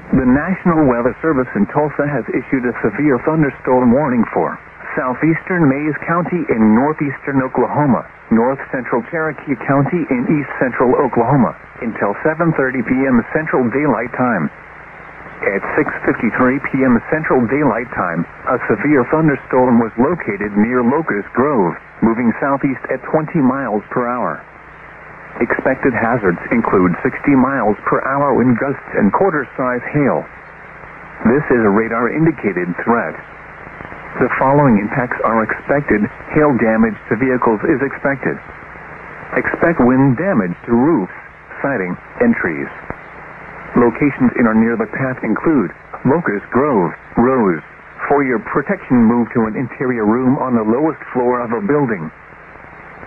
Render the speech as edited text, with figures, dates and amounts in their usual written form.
The National Weather Service in Tulsa has issued a severe thunderstorm warning for southeastern Mays County in northeastern Oklahoma, north-central Cherokee County in east-central Oklahoma, until 7:30 p.m. Central Daylight Time. At 6:53 p.m. Central Daylight Time, a severe thunderstorm was located near Locust Grove, moving southeast at 20 miles per hour. Expected hazards include 60 miles per hour wind gusts and quarter-size hail. This is a radar-indicated threat. The following impacts are expected. Hail damage to vehicles is expected. Expect wind damage to roofs, siding, and trees. Locations in or near the path include Locust Grove, Rose. For your protection, move to an interior room on the lowest floor of a building.